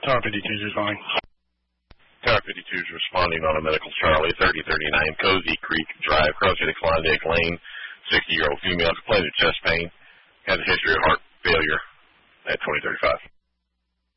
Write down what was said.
Tower 52 is responding. Tower 52 is responding on a medical Charlie, 3039 Cozy Creek Drive, crossing to Klondike Lane. 60-year-old female complaining of chest pain. Has a history of heart failure at 2035.